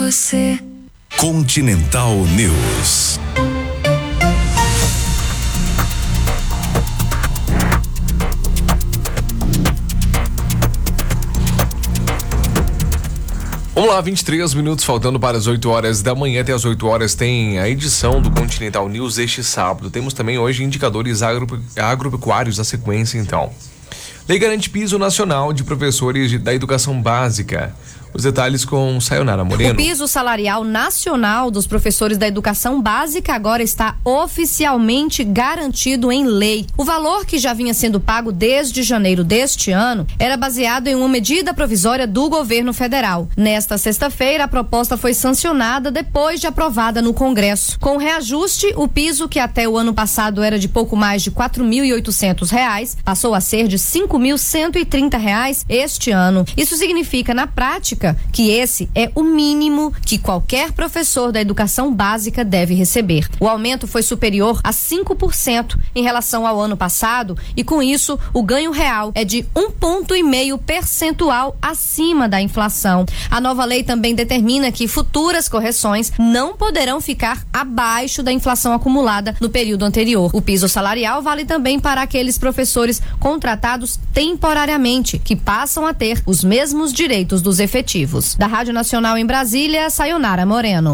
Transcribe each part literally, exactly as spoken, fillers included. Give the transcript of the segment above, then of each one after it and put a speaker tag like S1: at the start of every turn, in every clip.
S1: você.
S2: Continental News.
S3: Vamos lá, vinte e três minutos faltando para as oito horas da manhã. Até as oito horas tem a edição do Continental News este sábado. Temos também hoje indicadores agro, agropecuários na sequência, então. Lei garante piso nacional de professores de, da educação básica. Os detalhes com Sayonara Moreno.
S4: O piso salarial nacional dos professores da educação básica agora está oficialmente garantido em lei. O valor, que já vinha sendo pago desde janeiro deste ano, era baseado em uma medida provisória do governo federal. Nesta sexta-feira, a proposta foi sancionada depois de aprovada no Congresso. Com reajuste, o piso, que até o ano passado era de pouco mais de quatro mil e oitocentos reais, passou a ser de cinco mil cento e trinta reais este ano. Isso significa, na prática, que esse é o mínimo que qualquer professor da educação básica deve receber. O aumento foi superior a cinco por cento em relação ao ano passado e, com isso, o ganho real é de um ponto e meio percentual acima da inflação. A nova lei também determina que futuras correções não poderão ficar abaixo da inflação acumulada no período anterior. O piso salarial vale também para aqueles professores contratados temporariamente, que passam a ter os mesmos direitos dos efetivos. Da Rádio Nacional em Brasília, Sayonara Moreno.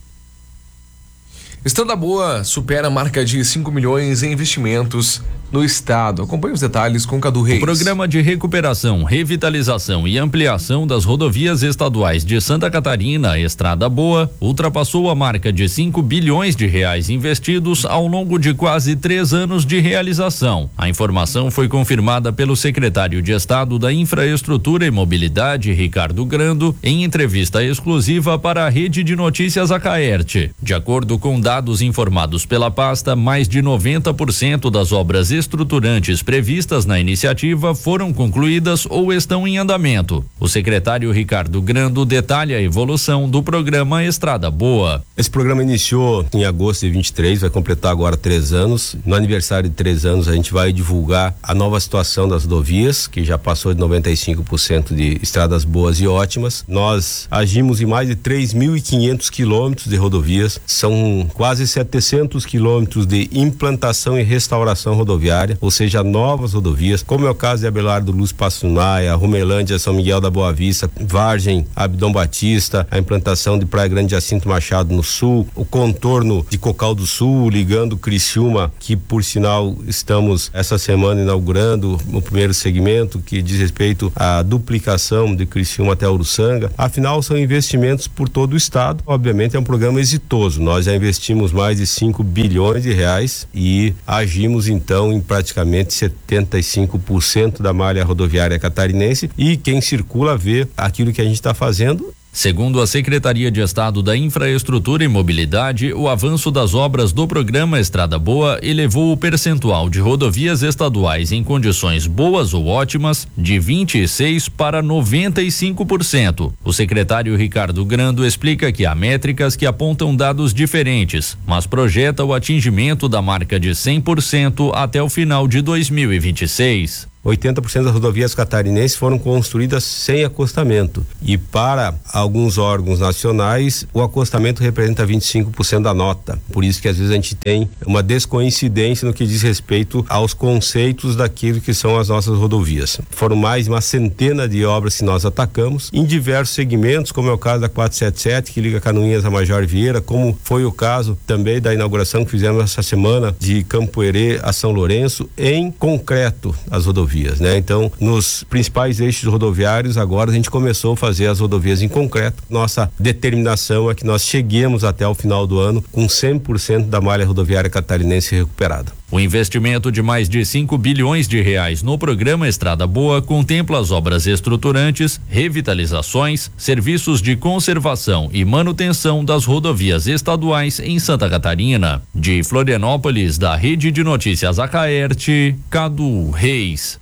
S3: Estrada Boa supera a marca de cinco milhões em investimentos no estado. Acompanhe os detalhes com Cadu Reis.
S5: O programa de recuperação, revitalização e ampliação das rodovias estaduais de Santa Catarina, Estrada Boa, ultrapassou a marca de cinco bilhões de reais investidos ao longo de quase três anos de realização. A informação foi confirmada pelo secretário de Estado da Infraestrutura e Mobilidade, Ricardo Grando, em entrevista exclusiva para a Rede de Notícias Acaerte. De acordo com dados informados pela pasta, mais de noventa por cento das obras estruturantes previstas na iniciativa foram concluídas ou estão em andamento. O secretário Ricardo Grando detalha a evolução do programa Estrada Boa.
S6: Esse programa iniciou em agosto de vinte e três, vai completar agora três anos. No aniversário de três anos, a gente vai divulgar a nova situação das rodovias, que já passou de noventa e cinco por cento de estradas boas e ótimas. Nós agimos em mais de três mil e quinhentos quilômetros de rodovias, são quase setecentos quilômetros de implantação e restauração rodoviária, ou seja, novas rodovias, como é o caso de Abelardo Luz Passunaia, Rumelândia, São Miguel da Boa Vista, Vargem, Abdão Batista, a implantação de Praia Grande Jacinto Machado no sul, o contorno de Cocal do Sul, ligando Criciúma, que por sinal estamos essa semana inaugurando o primeiro segmento, que diz respeito à duplicação de Criciúma até Uruçanga. Afinal, são investimentos por todo o estado. Obviamente é um programa exitoso. Nós já investimos mais de cinco bilhões de reais e agimos então em praticamente setenta e cinco por cento da malha rodoviária catarinense, e quem circula vê aquilo que a gente está fazendo.
S5: Segundo a Secretaria de Estado da Infraestrutura e Mobilidade, o avanço das obras do programa Estrada Boa elevou o percentual de rodovias estaduais em condições boas ou ótimas de vinte e seis para noventa e cinco por cento. O secretário Ricardo Grando explica que há métricas que apontam dados diferentes, mas projeta o atingimento da marca de cem por cento até o final de dois mil e vinte e seis.
S6: oitenta por cento das rodovias catarinenses foram construídas sem acostamento, e para alguns órgãos nacionais o acostamento representa vinte e cinco por cento da nota. Por isso que às vezes a gente tem uma descoincidência no que diz respeito aos conceitos daquilo que são as nossas rodovias. Foram mais de uma centena de obras que nós atacamos em diversos segmentos, como é o caso da quatrocentos e setenta e sete, que liga Canoinhas a Major Vieira, como foi o caso também da inauguração que fizemos essa semana de Campo Herê a São Lourenço, em concreto as rodovias. Né? Então, nos principais eixos rodoviários, agora a gente começou a fazer as rodovias em concreto. Nossa determinação é que nós cheguemos até o final do ano com cem por cento da malha rodoviária catarinense recuperada.
S5: O investimento de mais de cinco bilhões de reais no programa Estrada Boa contempla as obras estruturantes, revitalizações, serviços de conservação e manutenção das rodovias estaduais em Santa Catarina. De Florianópolis, da Rede de Notícias Acaerte, Cadu Reis.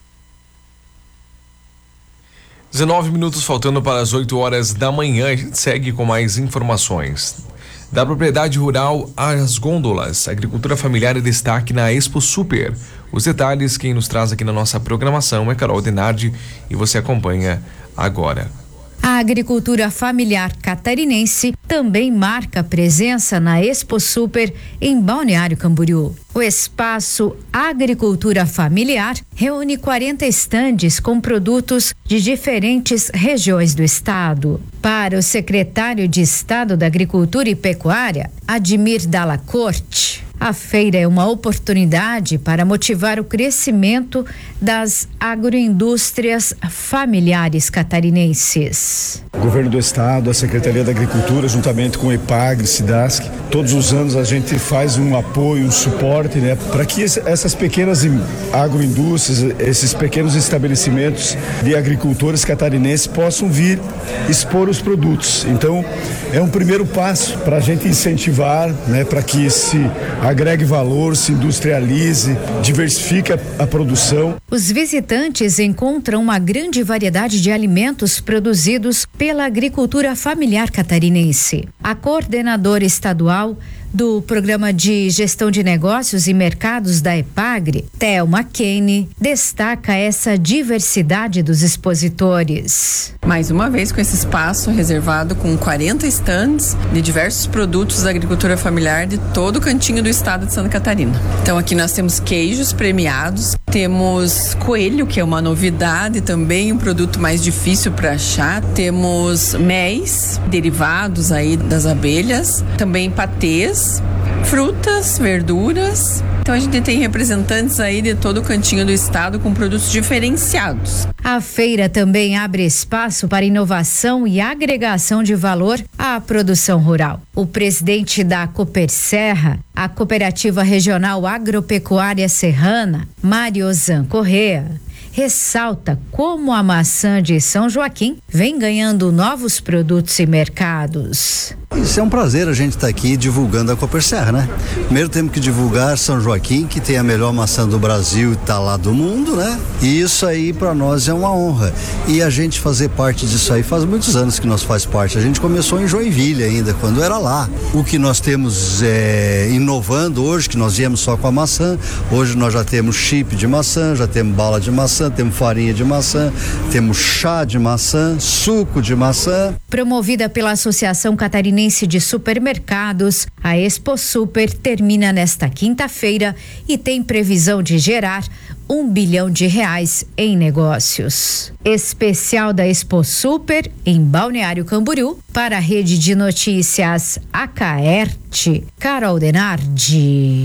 S3: dezenove minutos faltando para as oito horas da manhã. A gente segue com mais informações. Da propriedade rural às gôndolas, a agricultura familiar é destaque na Expo Super. Os detalhes quem nos traz aqui na nossa programação é Carol Denardi e você acompanha agora.
S1: A agricultura familiar catarinense também marca presença na Expo Super em Balneário Camboriú. O espaço Agricultura Familiar reúne quarenta estandes com produtos de diferentes regiões do estado. Para o secretário de Estado da Agricultura e Pecuária, Admir Dalla Corte, a feira é uma oportunidade para motivar o crescimento das agroindústrias familiares catarinenses.
S7: O governo do estado, a Secretaria da Agricultura, juntamente com o EPAGRE, SIDASC, todos os anos a gente faz um apoio, um suporte, né, para que essas pequenas agroindústrias, esses pequenos estabelecimentos de agricultores catarinenses possam vir expor os produtos. Então, é um primeiro passo para a gente incentivar, né, para que se agregue valor, se industrialize, diversifique a, a produção.
S1: Os visitantes encontram uma grande variedade de alimentos produzidos pela agricultura familiar catarinense. A coordenadora estadual do Programa de Gestão de Negócios e Mercados da EPAGRE, Thelma Kane, destaca essa diversidade dos expositores.
S8: Mais uma vez com esse espaço reservado com quarenta estandes de diversos produtos da agricultura familiar de todo o cantinho do estado de Santa Catarina. Então aqui nós temos queijos premiados, temos coelho, que é uma novidade também, um produto mais difícil para achar, temos méis, derivados aí das abelhas, também patês, frutas, verduras. Então a gente tem representantes aí de todo o cantinho do estado com produtos diferenciados.
S1: A feira também abre espaço para inovação e agregação de valor à produção rural. O presidente da Coperserra, a Cooperativa Regional Agropecuária Serrana, Mariozan Correa, ressalta como a maçã de São Joaquim vem ganhando novos produtos e mercados.
S9: Isso é um prazer a gente estar tá aqui divulgando a Coperserra, né? Primeiro temos que divulgar São Joaquim, que tem a melhor maçã do Brasil e tá lá do mundo, né? E isso aí para nós é uma honra. E a gente fazer parte disso aí faz muitos anos que nós faz parte. A gente começou em Joinville ainda, quando era lá. O que nós temos é, inovando hoje, que nós viemos só com a maçã, hoje nós já temos chip de maçã, já temos bala de maçã, temos farinha de maçã, temos chá de maçã, suco de maçã.
S1: Promovida pela Associação Catarinense de Supermercados, a Expo Super termina nesta quinta-feira e tem previsão de gerar um bilhão de reais em negócios. Especial da Expo Super em Balneário Camboriú para a Rede de Notícias Acaerte, Carol Denardi.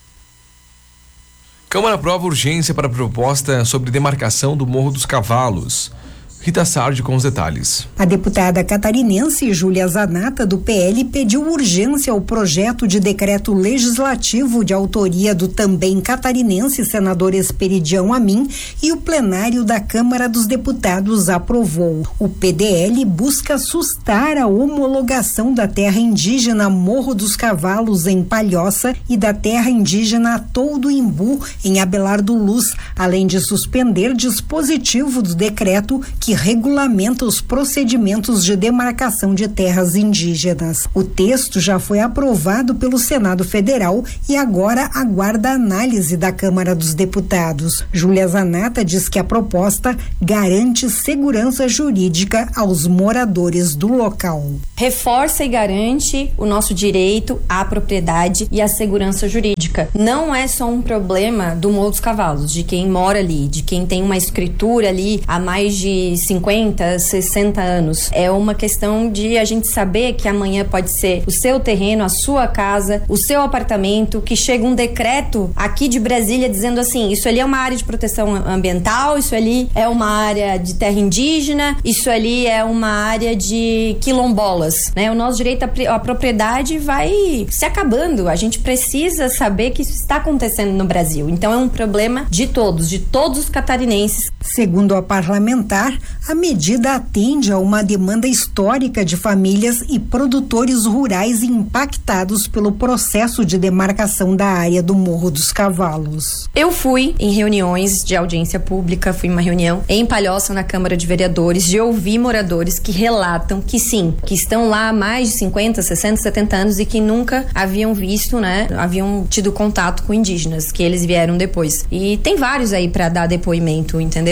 S3: Câmara aprova urgência para a proposta sobre demarcação do Morro dos Cavalos. Rita Sardi com os detalhes.
S10: A deputada catarinense Júlia Zanata, do P L, pediu urgência ao projeto de decreto legislativo de autoria do também catarinense senador Esperidião Amin, e o plenário da Câmara dos Deputados aprovou. O P D L busca sustar a homologação da terra indígena Morro dos Cavalos, em Palhoça, e da terra indígena Atol do Imbu, em Abelardo Luz, além de suspender dispositivo do decreto que regulamenta os procedimentos de demarcação de terras indígenas. O texto já foi aprovado pelo Senado Federal e agora aguarda a análise da Câmara dos Deputados. Júlia Zanata diz que a proposta garante segurança jurídica aos moradores do local.
S11: Reforça e garante o nosso direito à propriedade e à segurança jurídica. Não é só um problema do Morro dos Cavalos, de quem mora ali, de quem tem uma escritura ali há mais de cinquenta, sessenta anos. É uma questão de a gente saber que amanhã pode ser o seu terreno, a sua casa, o seu apartamento, que chega um decreto aqui de Brasília dizendo assim, isso ali é uma área de proteção ambiental, isso ali é uma área de terra indígena, isso ali é uma área de quilombolas, né? O nosso direito à propriedade vai se acabando. A gente precisa saber que isso está acontecendo no Brasil. Então é um problema de todos, de todos os catarinenses.
S10: Segundo a parlamentar, a medida atende a uma demanda histórica de famílias e produtores rurais impactados pelo processo de demarcação da área do Morro dos Cavalos.
S11: Eu fui em reuniões de audiência pública, fui em uma reunião em Palhoça, na Câmara de Vereadores, de ouvir moradores que relatam que sim, que estão lá há mais de cinquenta, sessenta, setenta anos e que nunca haviam visto, né, haviam tido contato com indígenas, que eles vieram depois. E tem vários aí para dar depoimento, entendeu?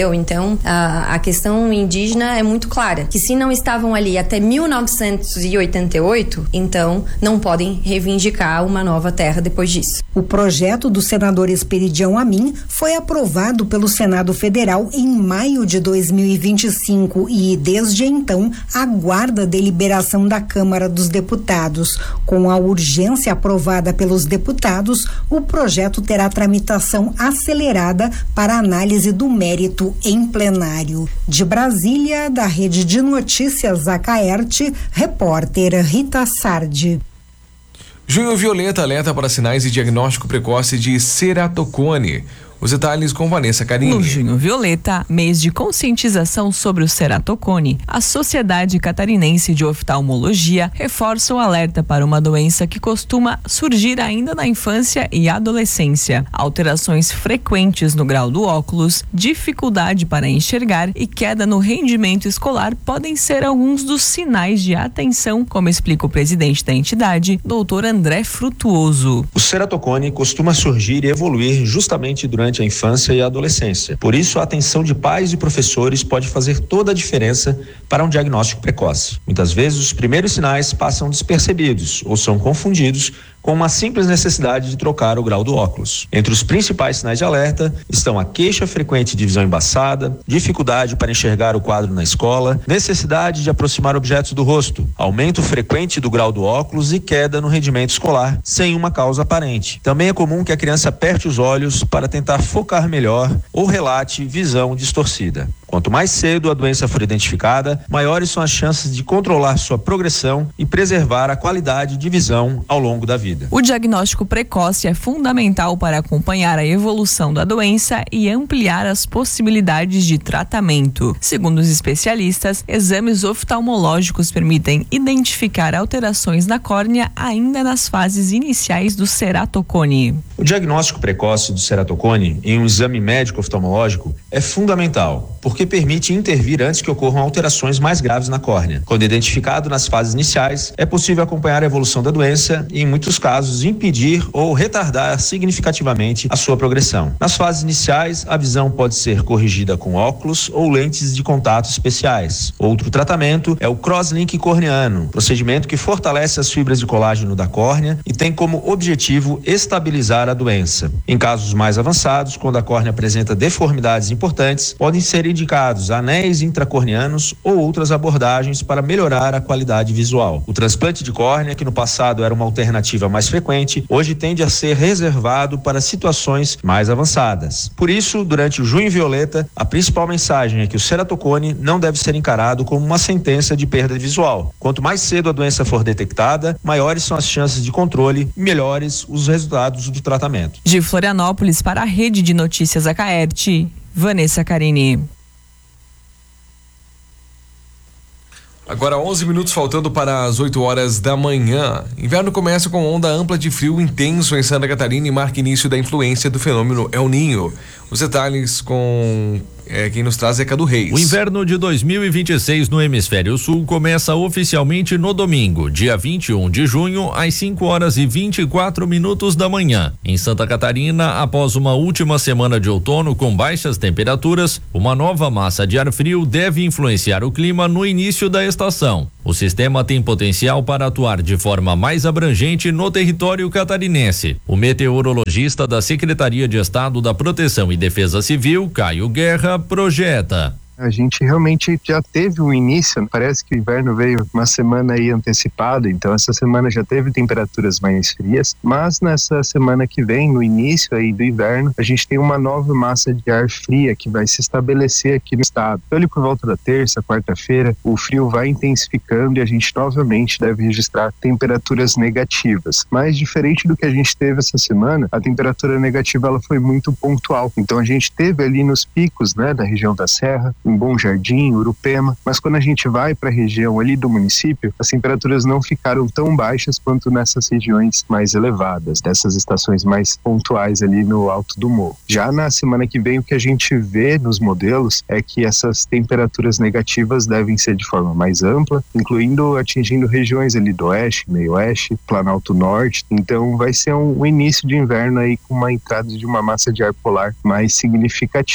S11: entendeu? Então, a, a questão indígena é muito clara, que se não estavam ali até mil novecentos e oitenta e oito, então não podem reivindicar uma nova terra depois disso.
S10: O projeto do senador Esperidião Amin foi aprovado pelo Senado Federal em maio de dois mil e vinte e cinco e, desde então, aguarda a deliberação da Câmara dos Deputados. Com a urgência aprovada pelos deputados, o projeto terá tramitação acelerada para análise do mérito em plenário. De Brasília, da Rede de Notícias Acaerte, repórter Rita Sardi.
S3: Junho Violeta alerta para sinais de diagnóstico precoce de ceratocone. Os detalhes com Vanessa Carini.
S12: No Junho Violeta, mês de conscientização sobre o ceratocone, a Sociedade Catarinense de Oftalmologia reforça o alerta para uma doença que costuma surgir ainda na infância e adolescência. Alterações frequentes no grau do óculos, dificuldade para enxergar e queda no rendimento escolar podem ser alguns dos sinais de atenção, como explica o presidente da entidade, doutor André Frutuoso.
S13: O ceratocone costuma surgir e evoluir justamente durante a infância e a adolescência. Por isso, a atenção de pais e professores pode fazer toda a diferença para um diagnóstico precoce. Muitas vezes, os primeiros sinais passam despercebidos ou são confundidos com uma simples necessidade de trocar o grau do óculos. Entre os principais sinais de alerta estão a queixa frequente de visão embaçada, dificuldade para enxergar o quadro na escola, necessidade de aproximar objetos do rosto, aumento frequente do grau do óculos e queda no rendimento escolar, sem uma causa aparente. Também é comum que a criança aperte os olhos para tentar focar melhor ou relate visão distorcida. Quanto mais cedo a doença for identificada, maiores são as chances de controlar sua progressão e preservar a qualidade de visão ao longo da vida.
S12: O diagnóstico precoce é fundamental para acompanhar a evolução da doença e ampliar as possibilidades de tratamento. Segundo os especialistas, exames oftalmológicos permitem identificar alterações na córnea ainda nas fases iniciais do ceratocone.
S13: O diagnóstico precoce do ceratocone em um exame médico oftalmológico é fundamental, porque permite intervir antes que ocorram alterações mais graves na córnea. Quando identificado nas fases iniciais, é possível acompanhar a evolução da doença e, em muitos casos, impedir ou retardar significativamente a sua progressão. Nas fases iniciais, a visão pode ser corrigida com óculos ou lentes de contato especiais. Outro tratamento é o crosslink corneano, procedimento que fortalece as fibras de colágeno da córnea e tem como objetivo estabilizar a doença. Em casos mais avançados, quando a córnea apresenta deformidades importantes, podem ser indicados anéis intracorneanos ou outras abordagens para melhorar a qualidade visual. O transplante de córnea, que no passado era uma alternativa mais frequente, hoje tende a ser reservado para situações mais avançadas. Por isso, durante o Junho Violeta, a principal mensagem é que o ceratocone não deve ser encarado como uma sentença de perda visual. Quanto mais cedo a doença for detectada, maiores são as chances de controle e melhores os resultados do tratamento.
S12: De Florianópolis para a Rede de Notícias Acaerte, Vanessa Carini.
S3: Agora onze minutos faltando para as oito horas da manhã. Inverno começa com onda ampla de frio intenso em Santa Catarina e marca início da influência do fenômeno El Niño. Os detalhes com é, quem nos traz é Cadu Reis.
S5: O inverno de dois mil e vinte e seis no Hemisfério Sul começa oficialmente no domingo, dia vinte e um de junho, às cinco horas e vinte e quatro minutos da manhã. Em Santa Catarina, após uma última semana de outono com baixas temperaturas, uma nova massa de ar frio deve influenciar o clima no início da estação. O sistema tem potencial para atuar de forma mais abrangente no território catarinense. O meteorologista da Secretaria de Estado da Proteção e Defesa Civil, Caio Guerra, projeta.
S14: A gente realmente já teve um início, parece que o inverno veio uma semana aí antecipada, então essa semana já teve temperaturas mais frias, mas nessa semana que vem, no início aí do inverno, a gente tem uma nova massa de ar fria que vai se estabelecer aqui no estado. Então ali por volta da terça, quarta-feira, o frio vai intensificando e a gente novamente deve registrar temperaturas negativas. Mas diferente do que a gente teve essa semana, a temperatura negativa ela foi muito pontual. Então a gente teve ali nos picos, né, da região da Serra, em Bom Jardim, Urupema, mas quando a gente vai para a região ali do município, as temperaturas não ficaram tão baixas quanto nessas regiões mais elevadas, dessas estações mais pontuais ali no alto do morro. Já na semana que vem, o que a gente vê nos modelos é que essas temperaturas negativas devem ser de forma mais ampla, incluindo atingindo regiões ali do oeste, meio oeste, Planalto Norte. Então vai ser um, um início de inverno aí com uma entrada de uma massa de ar polar mais significativa.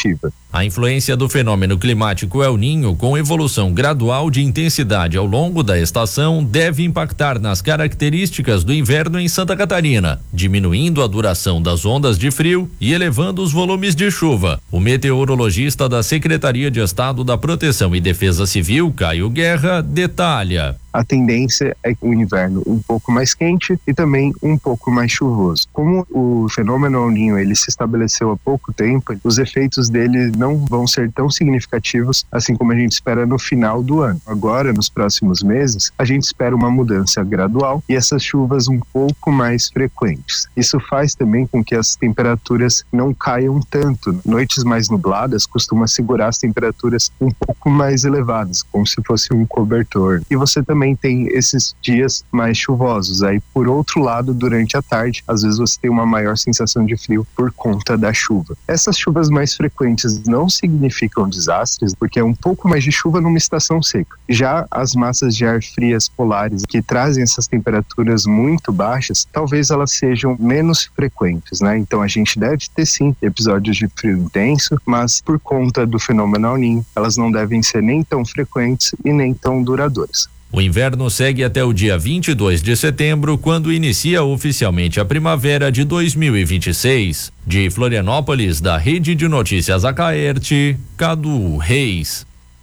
S5: A influência do fenômeno climático El Niño, com evolução gradual de intensidade ao longo da estação, deve impactar nas características do inverno em Santa Catarina, diminuindo a duração das ondas de frio e elevando os volumes de chuva. O meteorologista da Secretaria de Estado da Proteção e Defesa Civil, Caio Guerra, detalha.
S14: A tendência é o inverno um pouco mais quente e também um pouco mais chuvoso. Como o fenômeno El Niño ele se estabeleceu há pouco tempo, os efeitos dele não vão ser tão significativos assim como a gente espera no final do ano. Agora, nos próximos meses, a gente espera uma mudança gradual e essas chuvas um pouco mais frequentes. Isso faz também com que as temperaturas não caiam tanto. Noites mais nubladas costumam segurar as temperaturas um pouco mais elevadas, como se fosse um cobertor. E você também também tem esses dias mais chuvosos. Aí, por outro lado, durante a tarde, às vezes você tem uma maior sensação de frio por conta da chuva. Essas chuvas mais frequentes não significam desastres, porque é um pouco mais de chuva numa estação seca. Já as massas de ar frias polares, que trazem essas temperaturas muito baixas, talvez elas sejam menos frequentes, né? Então, a gente deve ter, sim, episódios de frio intenso, mas por conta do fenômeno El Niño, elas não devem ser nem tão frequentes e nem tão duradouras.
S5: O inverno segue até o dia vinte e dois de setembro, quando inicia oficialmente a primavera de dois mil e vinte e seis. De Florianópolis, da Rede de Notícias Acaerte, Cadu Reis.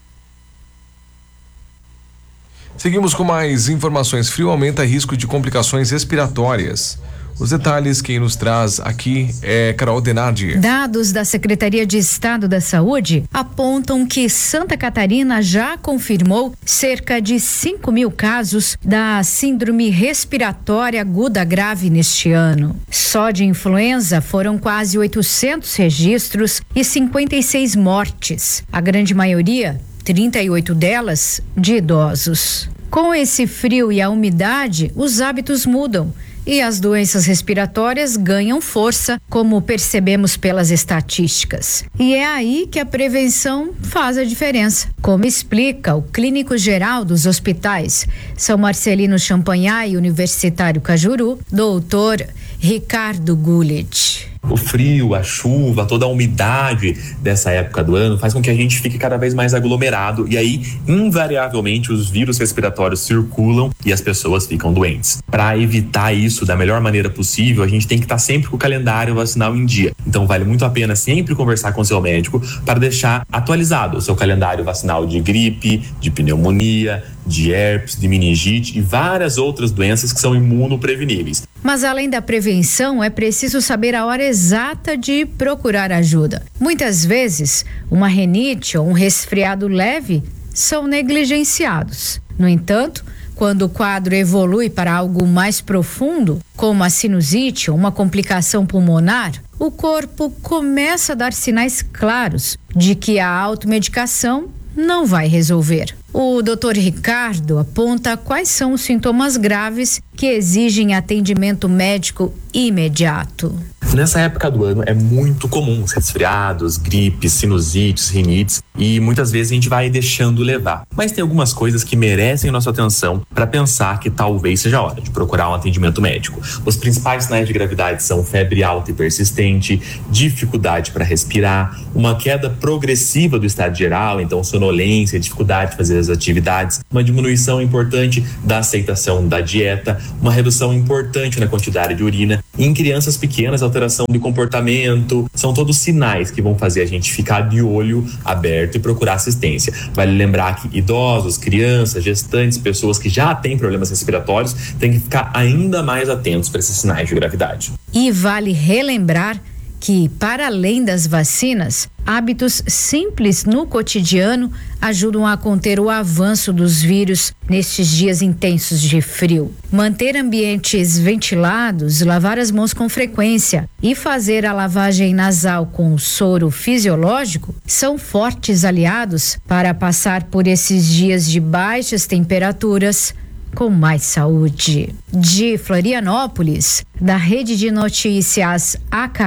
S3: Seguimos com mais informações. Frio aumenta risco de complicações respiratórias. Os detalhes quem nos traz aqui é Carol Denardi.
S1: Dados da Secretaria de Estado da Saúde apontam que Santa Catarina já confirmou cerca de cinco mil casos da síndrome respiratória aguda grave neste ano. Só de influenza foram quase oitocentos registros e cinquenta e seis mortes. A grande maioria, trinta e oito delas, de idosos. Com esse frio e a umidade, os hábitos mudam e as doenças respiratórias ganham força, como percebemos pelas estatísticas. E é aí que a prevenção faz a diferença, como explica o clínico geral dos hospitais São Marcelino Champagnat e Universitário Cajuru, doutor Ricardo Gullit.
S15: O frio, a chuva, toda a umidade dessa época do ano faz com que a gente fique cada vez mais aglomerado e aí, invariavelmente, os vírus respiratórios circulam e as pessoas ficam doentes. Para evitar isso da melhor maneira possível, a gente tem que estar sempre com o calendário vacinal em dia. Então, vale muito a pena sempre conversar com o seu médico para deixar atualizado o seu calendário vacinal de gripe, de pneumonia, de herpes, de meningite e várias outras doenças que são imunopreveníveis.
S1: Mas além da prevenção, é preciso saber a hora exata de procurar ajuda. Muitas vezes, uma rinite ou um resfriado leve são negligenciados. No entanto, quando o quadro evolui para algo mais profundo, como a sinusite ou uma complicação pulmonar, o corpo começa a dar sinais claros de que a automedicação não vai resolver. O doutor Ricardo aponta quais são os sintomas graves que exigem atendimento médico imediato.
S15: Nessa época do ano é muito comum os resfriados, gripes, sinusites, rinites e muitas vezes a gente vai deixando levar. Mas tem algumas coisas que merecem nossa atenção para pensar que talvez seja a hora de procurar um atendimento médico. Os principais sinais de gravidade são febre alta e persistente, dificuldade para respirar, uma queda progressiva do estado geral, então sonolência, dificuldade de fazer as atividades, uma diminuição importante da aceitação da dieta, uma redução importante na quantidade de urina. E em crianças pequenas, alteração de comportamento, são todos sinais que vão fazer a gente ficar de olho aberto e procurar assistência. Vale lembrar que idosos, crianças, gestantes, pessoas que já têm problemas respiratórios têm que ficar ainda mais atentos para esses sinais de gravidade.
S1: E vale relembrar que, para além das vacinas, hábitos simples no cotidiano ajudam a conter o avanço dos vírus nestes dias intensos de frio. Manter ambientes ventilados, lavar as mãos com frequência e fazer a lavagem nasal com soro fisiológico são fortes aliados para passar por esses dias de baixas temperaturas com mais saúde. De Florianópolis, da Rede de Notícias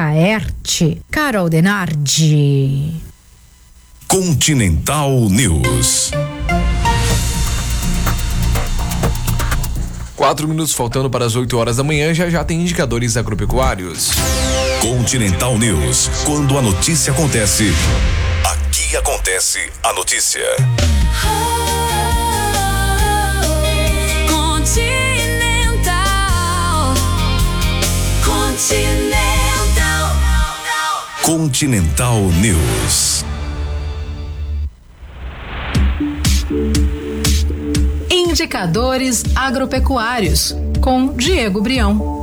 S1: Acaerte, Carol Denardi.
S2: Continental News.
S3: Quatro minutos faltando para as oito horas da manhã, já já tem indicadores agropecuários.
S2: Continental News, quando a notícia acontece, Aqui acontece a notícia.
S16: Continental. Continental.
S2: Continental News.
S17: Indicadores agropecuários, com Diego Brião.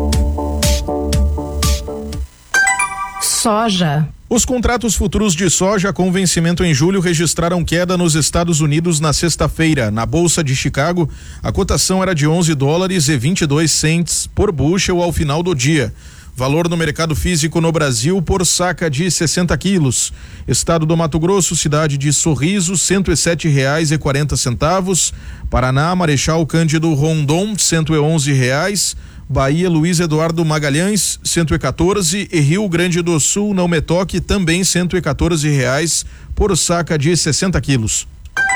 S17: Soja.
S18: Os contratos futuros de soja com vencimento em julho registraram queda nos Estados Unidos na sexta-feira. Na Bolsa de Chicago, a cotação era de onze dólares e vinte e dois centes por bushel ao final do dia. Valor no mercado físico no Brasil por saca de sessenta quilos. Estado do Mato Grosso, cidade de Sorriso, cento e sete reais e quarenta centavos. Paraná, Marechal Cândido Rondon, cento e onze reais. Bahia, Luiz Eduardo Magalhães, cento e quatorze, e Rio Grande do Sul, Não Me Toque, também cento e quatorze reais por saca de sessenta quilos.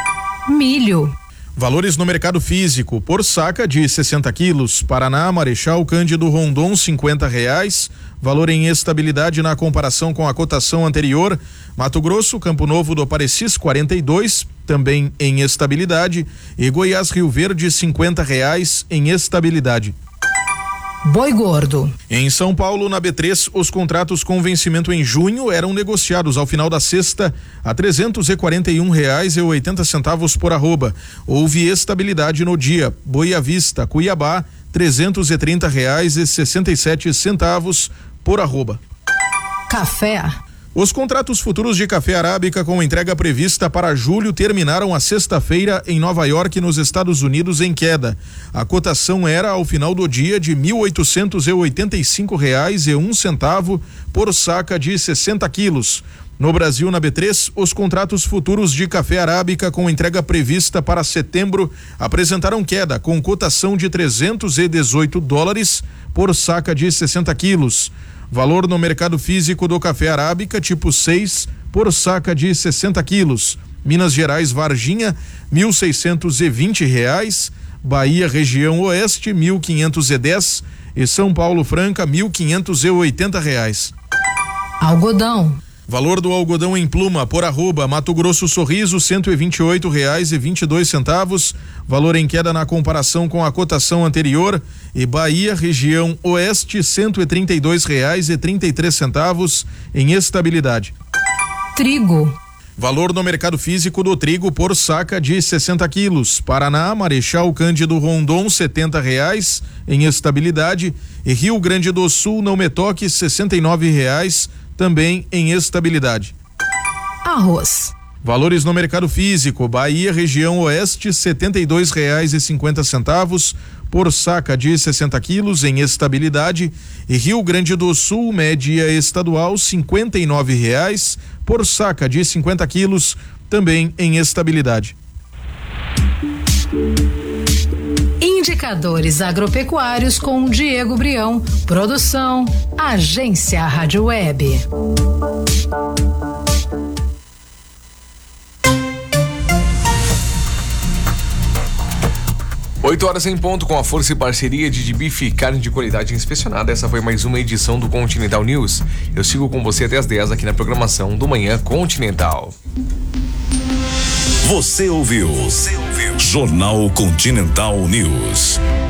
S17: Milho.
S18: Valores no mercado físico por saca de sessenta quilos. Paraná, Marechal Cândido Rondon, cinquenta reais. Valor em estabilidade na comparação com a cotação anterior. Mato Grosso, Campo Novo do Parecis, quarenta e dois, também em estabilidade. E Goiás, Rio Verde, cinquenta reais em estabilidade.
S17: Boi gordo.
S18: Em São Paulo, na B três, os contratos com vencimento em junho eram negociados ao final da sexta a trezentos e quarenta e um reais e oitenta centavos por arroba. Houve estabilidade no dia. Boi à vista, Cuiabá, trezentos e trinta reais e sessenta e sete centavos por arroba.
S17: Café.
S18: Os contratos futuros de café arábica com entrega prevista para julho terminaram a sexta-feira em Nova York, nos Estados Unidos, em queda. A cotação era, ao final do dia, de mil oitocentos e oitenta e cinco reais e um centavo por saca de sessenta quilos. No Brasil, na B três, os contratos futuros de café arábica com entrega prevista para setembro apresentaram queda, com cotação de trezentos e dezoito dólares por saca de sessenta quilos. Valor no mercado físico do café arábica tipo seis por saca de sessenta quilos. Minas Gerais, Varginha, mil seiscentos e vinte reais. Bahia, região oeste, mil quinhentos e dez, e São Paulo, Franca, mil quinhentos e oitenta reais.
S17: Algodão.
S18: Valor do algodão em pluma por arroba, Mato Grosso, Sorriso, cento e vinte e oito reais e vinte e dois centavos. Valor em queda na comparação com a cotação anterior. E Bahia, região oeste, cento e trinta e dois reais e trinta e três centavos em estabilidade.
S17: Trigo.
S18: Valor no mercado físico do trigo por saca de sessenta quilos. Paraná, Marechal Cândido Rondon, setenta reais em estabilidade. E Rio Grande do Sul, Não Me Toque, sessenta e nove reais, também em estabilidade.
S17: Arroz.
S18: Valores no mercado físico: Bahia, região oeste, setenta e dois reais e cinquenta centavos por saca de sessenta quilos em estabilidade. E Rio Grande do Sul, média estadual, cinquenta e nove reais por saca de cinquenta quilos, também em estabilidade.
S17: Indicadores agropecuários com Diego Brião. Produção, Agência Rádio Web.
S3: oito horas em ponto, com a força e parceria de Bife, carne de qualidade inspecionada. Essa foi mais uma edição do Continental News. Eu sigo com você até as dez aqui na programação do Manhã Continental.
S2: Você ouviu? Você ouviu? Jornal Continental News.